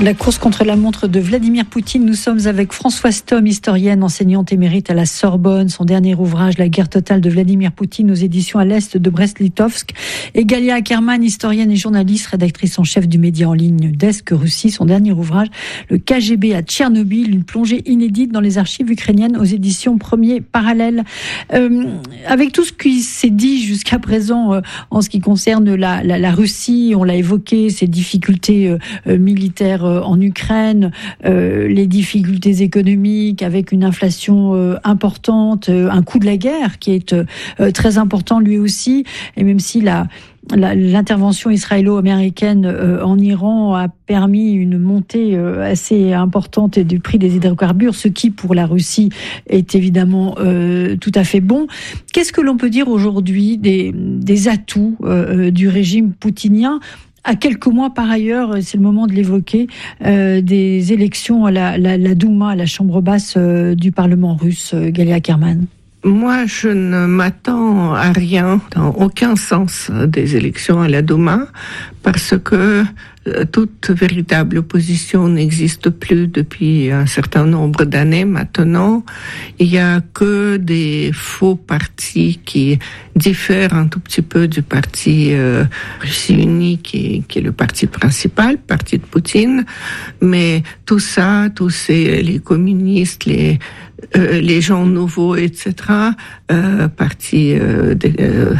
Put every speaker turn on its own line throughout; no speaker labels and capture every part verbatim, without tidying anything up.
La course contre la montre de Vladimir Poutine. Nous sommes avec Françoise Thom, historienne, enseignante émérite à la Sorbonne. Son dernier ouvrage, La guerre totale de Vladimir Poutine, aux éditions à l'Est de Brest-Litovsk. Et Galia Ackerman, historienne et journaliste, rédactrice en chef du média en ligne Desk Russie. Son dernier ouvrage, Le K G B à Tchernobyl, une plongée inédite dans les archives ukrainiennes, aux éditions Premier Parallèle. Euh, avec tout ce qui s'est dit jusqu'à présent euh, en ce qui concerne la, la, la Russie, on l'a évoqué, ses difficultés euh, militaires en Ukraine, euh, les difficultés économiques avec une inflation euh, importante, euh, un coût de la guerre qui est euh, très important lui aussi, et même si la La, l'intervention israélo-américaine euh, en Iran a permis une montée euh, assez importante du prix des hydrocarbures, ce qui pour la Russie est évidemment euh, tout à fait bon. Qu'est-ce que l'on peut dire aujourd'hui des, des atouts euh, du régime poutinien à quelques mois par ailleurs, c'est le moment de l'évoquer, euh, des élections à la, la, la Douma, à la chambre basse euh, du Parlement russe, euh, Galia Ackerman?
Moi, je ne m'attends à rien, dans aucun sens, des élections à la Douma, parce que toute véritable opposition n'existe plus depuis un certain nombre d'années maintenant. Il n'y a que des faux partis qui diffèrent un tout petit peu du parti euh, Russie Unie, qui, qui est le parti principal, le parti de Poutine. Mais tout ça, tous ces, les communistes, les Euh, les gens nouveaux, et cetera, euh, parti euh, de, euh,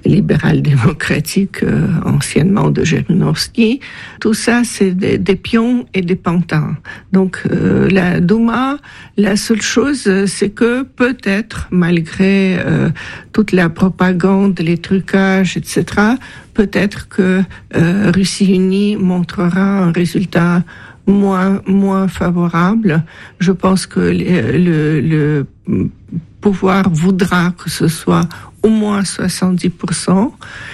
libéral-démocratique, euh, anciennement de Zhirinovsky, tout ça, c'est des, des pions et des pantins. Donc, euh, la Douma, la seule chose, c'est que peut-être, malgré euh, toute la propagande, les trucages, et cetera, peut-être que euh, Russie Unie montrera un résultat moins moins favorable. Je pense que le, le, le pouvoir voudra que ce soit au moins soixante-dix pour cent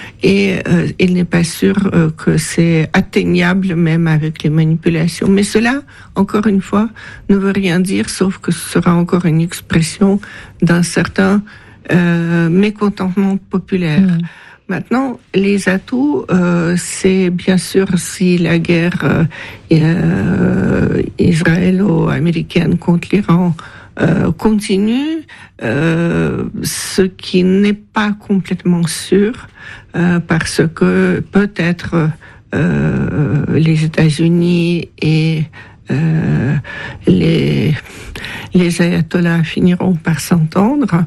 et euh, il n'est pas sûr euh, que c'est atteignable même avec les manipulations. Mais cela, encore une fois, ne veut rien dire, sauf que ce sera encore une expression d'un certain euh, mécontentement populaire. Mmh. Maintenant, les atouts, euh, c'est bien sûr si la guerre euh, euh, israélo-américaine contre l'Iran euh, continue, euh, ce qui n'est pas complètement sûr, euh, parce que peut-être euh, les États-Unis et euh, les, les ayatollahs finiront par s'entendre.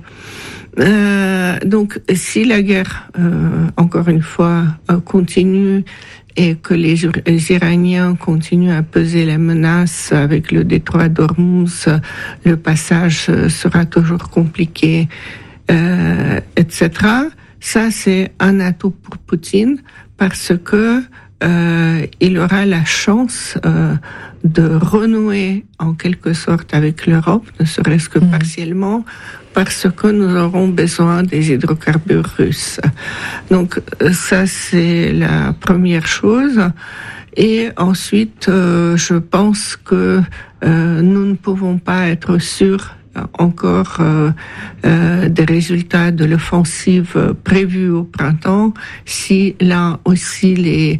Euh, donc, si la guerre, euh, encore une fois, euh, continue et que les, les Iraniens continuent à peser la menace avec le détroit d'Ormuz, le passage sera toujours compliqué, euh, et cetera. Ça, c'est un atout pour Poutine parce que euh, il aura la chance euh, de renouer en quelque sorte avec l'Europe, ne serait-ce que partiellement, parce que nous aurons besoin des hydrocarbures russes. Donc ça, c'est la première chose. Et ensuite, euh, je pense que euh, nous ne pouvons pas être sûrs encore euh, euh, des résultats de l'offensive prévue au printemps si là aussi les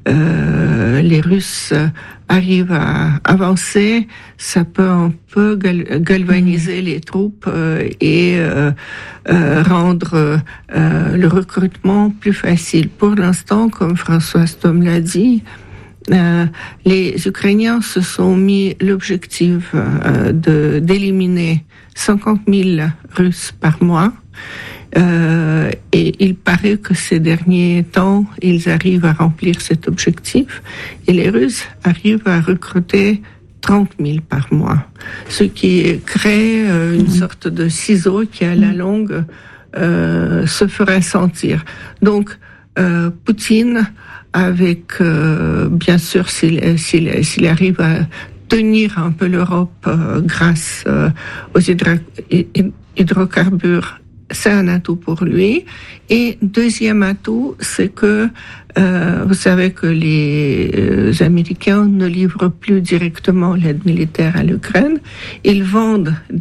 Euh, les Russes arrivent à avancer, ça peut un peu gal- galvaniser les troupes euh, et euh, euh, rendre euh, le recrutement plus facile. Pour l'instant, comme Françoise Thom l'a dit, euh, les Ukrainiens se sont mis l'objectif euh, de d'éliminer cinquante mille Russes par mois. Euh, et il paraît que ces derniers temps, ils arrivent à remplir cet objectif. Et les Russes arrivent à recruter trente mille par mois. Ce qui crée euh, une mmh. sorte de ciseau qui, à la longue, euh, se fera sentir. Donc, euh, Poutine, avec, euh, bien sûr, s'il, s'il, s'il arrive à tenir un peu l'Europe euh, grâce euh, aux hydro- hydrocarbures, c'est un atout pour lui. Et deuxième atout, c'est que euh, vous savez que les euh, Américains ne livrent plus directement l'aide militaire à l'Ukraine. Ils vendent